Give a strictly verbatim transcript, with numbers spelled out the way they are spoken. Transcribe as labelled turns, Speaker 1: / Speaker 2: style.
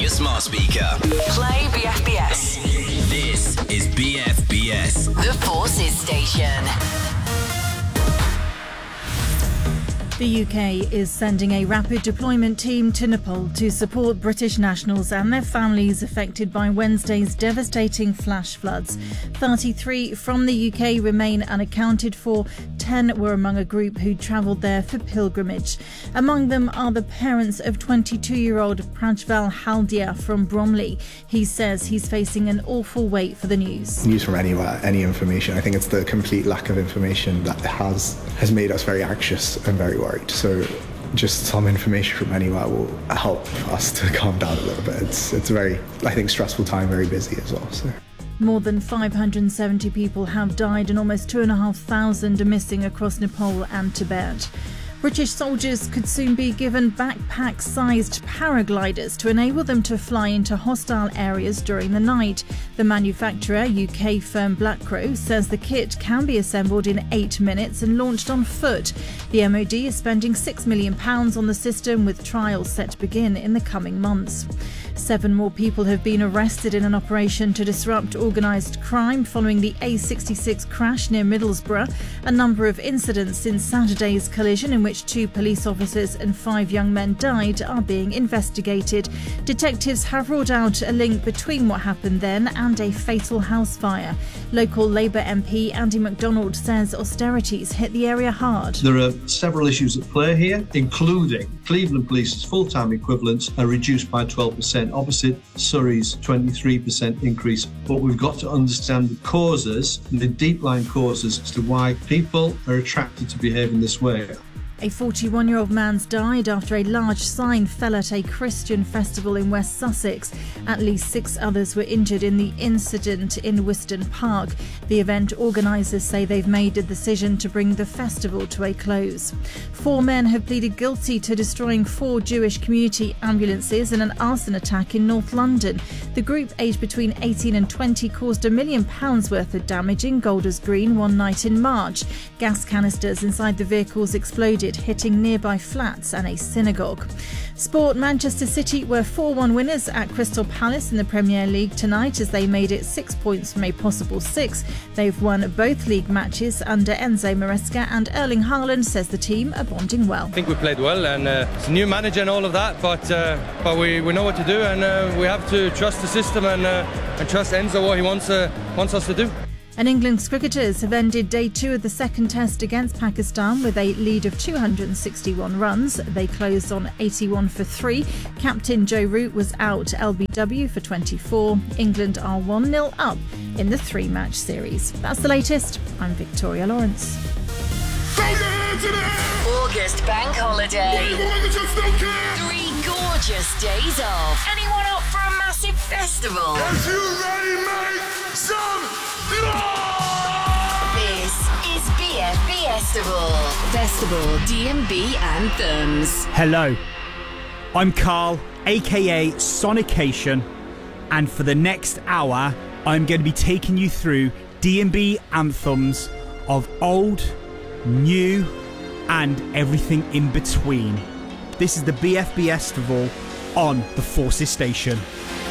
Speaker 1: your smart speaker.
Speaker 2: Play B F B S.
Speaker 1: This is B F B S.
Speaker 2: The Forces Station.
Speaker 3: The U K is sending a rapid deployment team to Nepal to support British nationals and their families affected by Wednesday's devastating flash floods. thirty-three from the U K remain unaccounted for. ten were among a group who travelled there for pilgrimage. Among them are the parents of twenty-two-year-old Prajval Haldia from Bromley. He says he's facing an awful wait for the news.
Speaker 4: News from anywhere, any information. I think it's the complete lack of information that has has made us very anxious and very worried. So just some information from anywhere will help us to calm down a little bit. It's it's a very, I think, stressful time, very busy as well. So.
Speaker 3: More than five hundred seventy people have died and almost two and a half thousand are missing across Nepal and Tibet. British soldiers could soon be given backpack-sized paragliders to enable them to fly into hostile areas during the night. The manufacturer, U K firm Blackcrow, says the kit can be assembled in eight minutes and launched on foot. The M O D is spending six million pounds on the system, with trials set to begin in the coming months. Seven more people have been arrested in an operation to disrupt organised crime following the A sixty-six crash near Middlesbrough. A number of incidents since Saturday's collision, in which two police officers and five young men died, are being investigated. Detectives have ruled out a link between what happened then and a fatal house fire. Local Labour M P Andy MacDonald says austerities hit the area hard.
Speaker 5: There are several issues at play here, including Cleveland Police's full-time equivalents are reduced by twelve percent, opposite Surrey's twenty-three percent increase. But we've got to understand the causes, the deep-lying causes as to why people are attracted to behaving this way.
Speaker 3: A forty-one-year-old man's died after a large sign fell at a Christian festival in West Sussex. At least six others were injured in the incident in Wiston Park. The event organisers say they've made a decision to bring the festival to a close. Four men have pleaded guilty to destroying four Jewish community ambulances in an arson attack in North London. The group, aged between eighteen and twenty, caused a million pounds worth of damage in Golders Green one night in March. Gas canisters inside the vehicles exploded, hitting nearby flats and a synagogue. Sport: Manchester City were four one winners at Crystal Palace in the Premier League tonight as they made it six points from a possible six. They've won both league matches under Enzo Maresca, and Erling Haaland says the team are bonding well.
Speaker 6: I think we played well, and uh, it's a new manager and all of that, but uh, but we, we know what to do, and uh, we have to trust the system and uh, and trust Enzo what he wants uh, wants us to do.
Speaker 3: And England's cricketers have ended day two of the second test against Pakistan with a lead of two hundred sixty-one runs. They closed on eighty-one for three. Captain Joe Root was out L B W for twenty-four. England are one nil up in the three-match series. That's the latest. I'm Victoria Lawrence.
Speaker 2: August bank holiday. Three gorgeous days off. Anyone up for a massive festival?
Speaker 7: If you ready, mate, some
Speaker 2: This is B F B Festival. Festival D and B Anthems.
Speaker 8: Hello, I'm Carl, aka Sonication, and for the next hour, I'm going to be taking you through D and B anthems of old, new, and everything in between. This is the B F B Festival on the Forces Station.